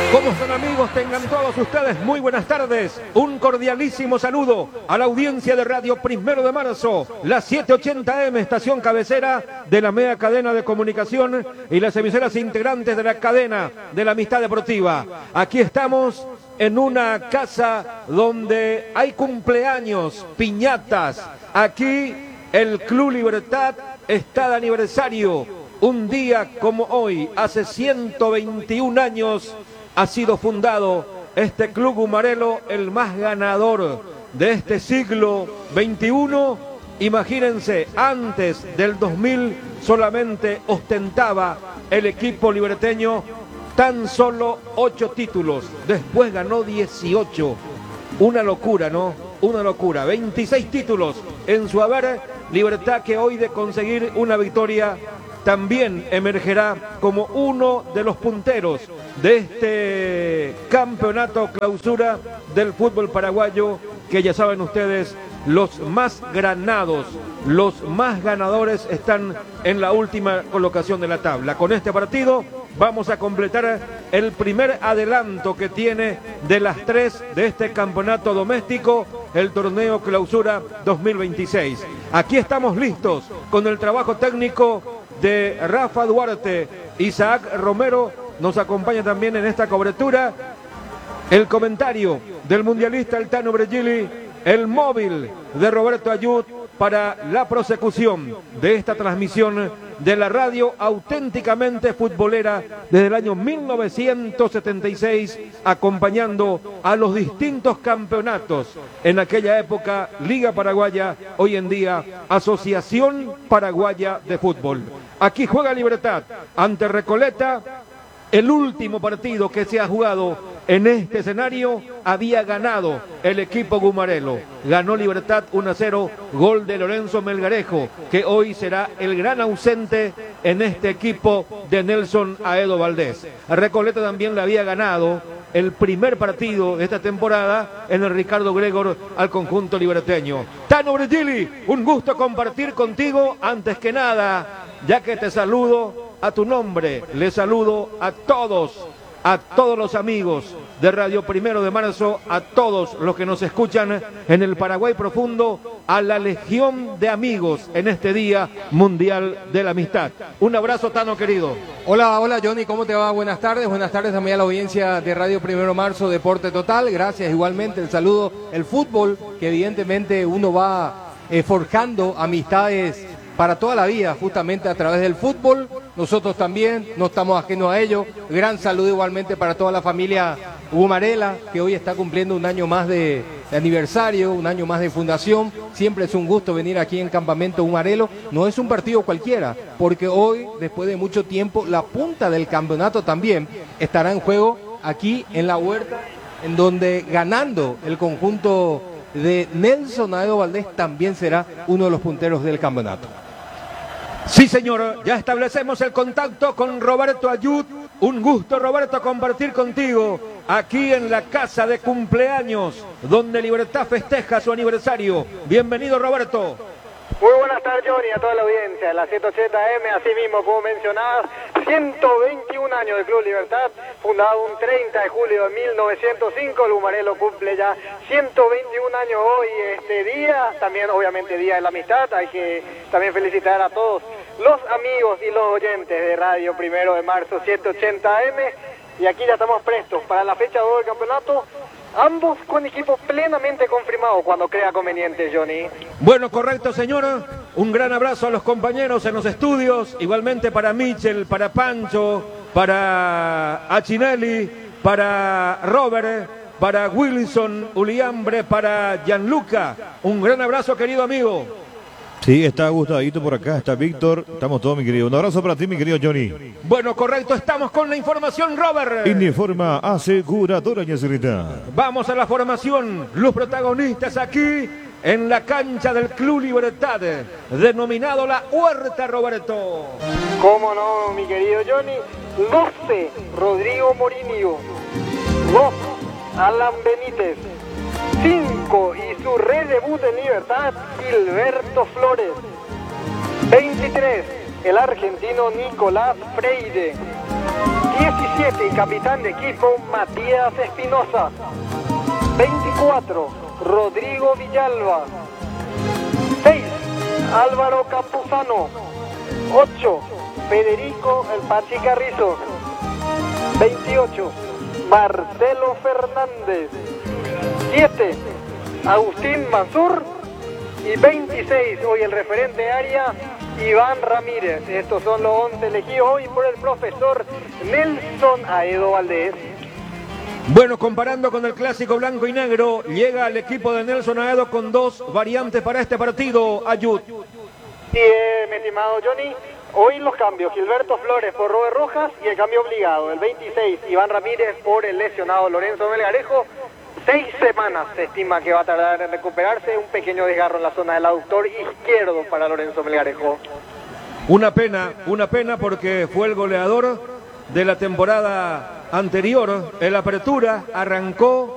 ¿Cómo están, amigos? Tengan todos ustedes muy buenas tardes. Un cordialísimo saludo a la audiencia de Radio Primero de Marzo, la 780M, estación cabecera de la media cadena de comunicación y las emisoras integrantes de la cadena de la Amistad Deportiva. Aquí estamos en una casa donde hay cumpleaños, piñatas. Aquí el Club Libertad está de aniversario. Un día como hoy, hace 121 años, ha sido fundado este Club Gumarelo, el más ganador de este siglo XXI. Imagínense, antes del 2000 solamente ostentaba el equipo liberteño tan solo 8 títulos. Después ganó 18. Una locura, ¿no? Una locura. 26 títulos en su haber. Libertad que hoy, de conseguir una victoria, también emergerá como uno de los punteros de este campeonato clausura del fútbol paraguayo, que ya saben ustedes, los más granados, los más ganadores están en la última colocación de la tabla. Con este partido vamos a completar el primer adelanto que tiene de las 3 de este campeonato doméstico, el torneo clausura 2026. Aquí estamos listos con el trabajo técnico de Rafa Duarte. Isaac Romero nos acompaña también en esta cobertura. El comentario del mundialista el Tano Bregili, el móvil de Roberto Ayud para la prosecución de esta transmisión de la radio auténticamente futbolera desde el año 1976, acompañando a los distintos campeonatos. En aquella época, Liga Paraguaya, hoy en día, Asociación Paraguaya de Fútbol. Aquí juega Libertad ante Recoleta. El último partido que se ha jugado en este escenario había ganado el equipo Gumarelo. Ganó Libertad 1-0, gol de Lorenzo Melgarejo, que hoy será el gran ausente en este equipo de Nelson Aedo Valdés. Recoleta también le había ganado el primer partido de esta temporada en el Ricardo Gregor al conjunto liberteño. Tano Bregili, un gusto compartir contigo. Antes que nada, ya que te saludo a tu nombre, le saludo a todos los amigos de Radio Primero de Marzo, a todos los que nos escuchan en el Paraguay profundo, a la legión de amigos en este Día Mundial de la Amistad. Un abrazo, Tano querido. Hola Johnny, ¿cómo te va? Buenas tardes también a la audiencia de Radio Primero de Marzo, Deporte Total. Gracias, igualmente el saludo, el fútbol, que evidentemente uno va forjando amistades para toda la vida, justamente a través del fútbol. Nosotros también no estamos ajenos a ello. Gran saludo igualmente para toda la familia Gumarela, que hoy está cumpliendo un año más de aniversario, un año más de fundación. Siempre es un gusto venir aquí en Campamento Gumarelo. No es un partido cualquiera, porque hoy, después de mucho tiempo, la punta del campeonato también estará en juego aquí en la Huerta, en donde ganando el conjunto de Nelson Aedo Valdés también será uno de los punteros del campeonato. Sí, señor, ya establecemos el contacto con Roberto Ayud. Un gusto, Roberto, compartir contigo aquí en la casa de cumpleaños, donde Libertad festeja su aniversario. Bienvenido, Roberto. Muy buenas tardes, Johnny, a toda la audiencia de la 180M, así mismo como mencionabas, 121 años del Club Libertad, fundado un 30 de julio de 1905, el Gumarelo cumple ya 121 años hoy, este día, también obviamente Día de la Amistad. Hay que también felicitar a todos los amigos y los oyentes de Radio Primero de Marzo 180M, y aquí ya estamos prestos para la fecha 2 del campeonato. Ambos con equipo plenamente confirmado cuando crea conveniente, Johnny. Bueno, correcto, señora. Un gran abrazo a los compañeros en los estudios. Igualmente para Michel, para Pancho, para Achinelli, para Robert, para Wilson Uliambre, para Gianluca. Un gran abrazo, querido amigo. Sí, está Gustavito por acá, está Víctor, estamos todos, mi querido. Un abrazo para ti, mi querido Johnny. Bueno, correcto, estamos con la información, Robert. Informa Aseguradora Ñacirita. Vamos a la formación, los protagonistas aquí en la cancha del Club Libertad, denominado La Huerta, Roberto. ¿Cómo no, mi querido Johnny? 12, Rodrigo Morinio. 2, Alan Benítez. 5, y su redebut en Libertad, Gilberto Flores. 23, el argentino Nicolás Freire. 17, 27 y capitán de equipo Matías Espinosa. 24, Rodrigo Villalba. 6, Álvaro Campuzano. 8, Federico El Pachi Carrizo. 28, Marcelo Fernández. 7, Agustín Mansur. Y 26, hoy el referente de área, Iván Ramírez. Estos son los 11 elegidos hoy por el profesor Nelson Aedo Valdés. Bueno, comparando con el clásico blanco y negro, llega el equipo de Nelson Aedo con dos variantes para este partido. Ayud. Sí, mi estimado Johnny, hoy los cambios: Gilberto Flores por Robert Rojas y el cambio obligado, el 26, Iván Ramírez por el lesionado Lorenzo Melgarejo. 6 semanas se estima que va a tardar en recuperarse, un pequeño desgarro en la zona del aductor izquierdo para Lorenzo Melgarejo. Una pena porque fue el goleador de la temporada anterior. En la apertura arrancó